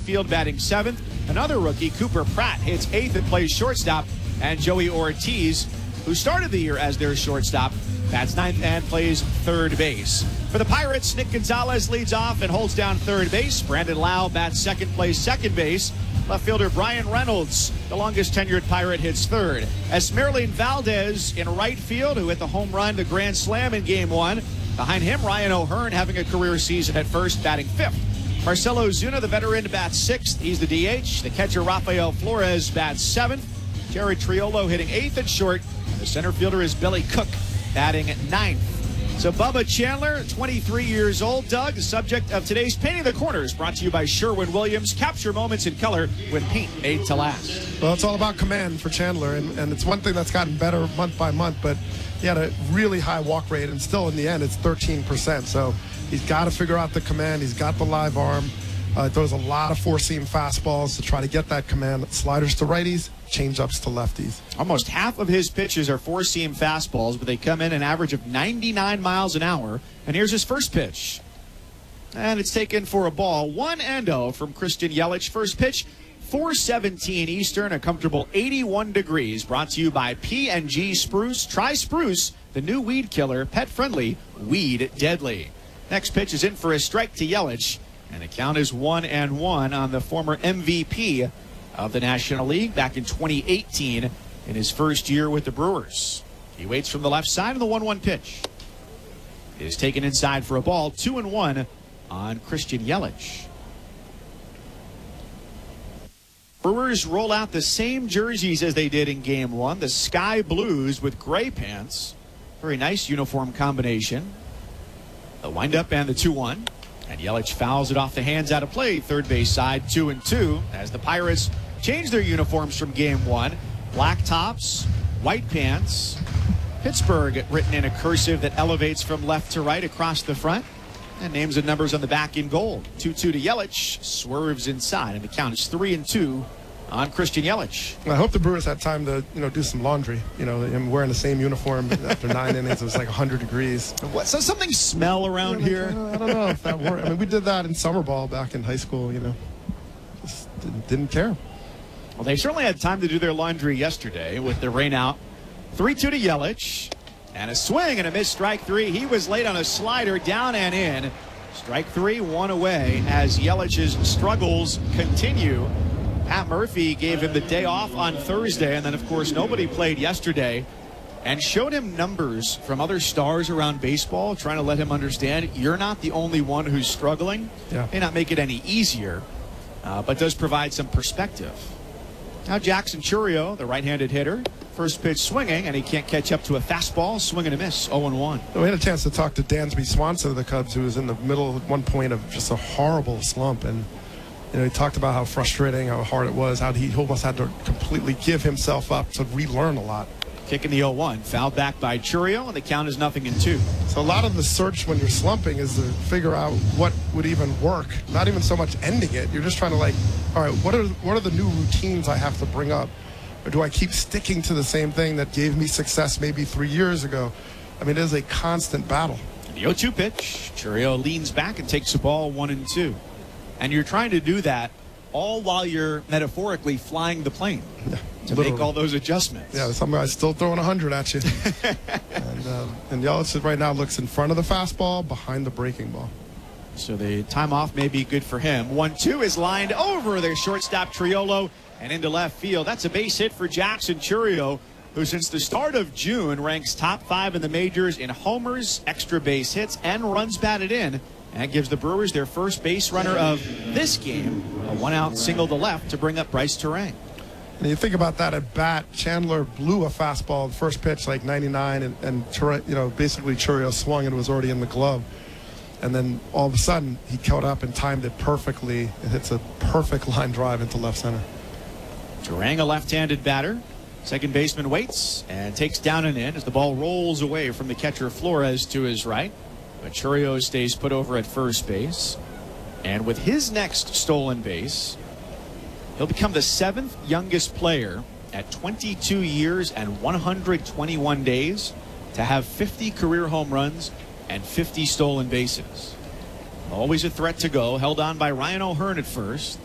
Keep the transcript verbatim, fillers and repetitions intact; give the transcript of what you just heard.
field batting seventh. Another rookie, Cooper Pratt, hits eighth and plays shortstop. And Joey Ortiz, who started the year as their shortstop, bats ninth and plays third base. For the Pirates, Nick Gonzalez leads off and holds down third base. Brandon Lau bats second, plays second base. Left fielder Brian Reynolds, the longest tenured Pirate, hits third. Esmeralyn Valdez in right field, who hit the home run, the grand slam in game one. Behind him, Ryan O'Hearn having a career season at first, batting fifth. Marcelo Zuna, the veteran, bats sixth. He's the D H. The catcher Rafael Flores bats seventh. Jerry Triolo hitting eighth and short. The center fielder is Billy Cook, batting ninth. So Bubba Chandler, twenty-three years old. Doug, the subject of today's Painting the Corners, brought to you by Sherwin-Williams. Capture moments in color with paint made to last. Well, it's all about command for Chandler, and, and it's one thing that's gotten better month by month, but he had a really high walk rate, and still in the end, it's thirteen percent. So he's got to figure out the command. He's got the live arm. Uh, throws a lot of four-seam fastballs to try to get that command. Sliders to righties, change-ups to lefties. Almost half of his pitches are four-seam fastballs, but they come in an average of ninety-nine miles an hour. And here's his first pitch. And it's taken for a ball. one and oh from Christian Yelich. First pitch, four seventeen Eastern, a comfortable eighty-one degrees. Brought to you by P and G Spruce. Try Spruce, the new weed killer, pet-friendly, weed deadly. Next pitch is in for a strike to Yelich. And the count is one and one on the former M V P of the National League back in twenty eighteen in his first year with the Brewers. He waits from the left side of the one one pitch. It is taken inside for a ball, two and one on Christian Yelich. Brewers roll out the same jerseys as they did in game one, the sky blues with gray pants. Very nice uniform combination. The windup and the two one. And Yelich fouls it off the hands out of play. Third base side, two and two, as the Pirates change their uniforms from game one. Black tops, white pants. Pittsburgh written in a cursive that elevates from left to right across the front. And names and numbers on the back in gold. two two to Yelich, swerves inside, and the count is three and two on Christian Yelich. I hope the Brewers had time to, you know, do some laundry. You know, him wearing the same uniform after nine innings. It was like one hundred degrees. What, so something smell around yeah, here? I don't know if that worked. I mean, we did that in summer ball back in high school, you know. Just didn't, didn't care. Well, they certainly had time to do their laundry yesterday with the rain out. three two to Yelich. And a swing and a miss, strike three. He was late on a slider, down and in. Strike three, one away as Yelich's struggles continue. Pat Murphy gave him the day off on Thursday, and then, of course, nobody played yesterday, and showed him numbers from other stars around baseball, trying to let him understand you're not the only one who's struggling. Yeah. May not make it any easier, uh, but does provide some perspective. Now Jackson Chourio, the right-handed hitter, first pitch swinging, and he can't catch up to a fastball. Swing and a miss, oh and one. We had a chance to talk to Dansby Swanson of the Cubs, who was in the middle at one point of just a horrible slump, and you know, he talked about how frustrating, how hard it was, how he almost had to completely give himself up to relearn a lot. Kicking the oh one, fouled back by Chourio, and the count is nothing in two. So a lot of the search when you're slumping is to figure out what would even work. Not even so much ending it. You're just trying to, like, all right, what are what are the new routines I have to bring up? Or do I keep sticking to the same thing that gave me success maybe three years ago? I mean, it is a constant battle. The oh two pitch, Chourio leans back and takes the ball one and two. And you're trying to do that all while you're metaphorically flying the plane yeah, to literally. make all those adjustments. Yeah, some guy's still throwing one hundred at you. and uh, and Yelich right now looks in front of the fastball, behind the breaking ball. So the time off may be good for him. one two is lined over their shortstop Triolo and into left field. That's a base hit for Jackson Chourio, who since the start of June ranks top five in the majors in homers, extra base hits, and runs batted in. And that gives the Brewers their first base runner of this game, a one-out single to left to bring up Bryce Turang. And you think about that at bat, Chandler blew a fastball, the first pitch like ninety-nine, and, and you know, basically Chourio swung and it was already in the glove. And then all of a sudden, he caught up and timed it perfectly. It hits a perfect line drive into left center. Turang, a left-handed batter. Second baseman waits and takes down and in as the ball rolls away from the catcher Flores to his right. But Chourio stays put over at first base. And with his next stolen base, he'll become the seventh youngest player at twenty-two years and one hundred twenty-one days to have fifty career home runs and fifty stolen bases. Always a threat to go, held on by Ryan O'Hearn at first.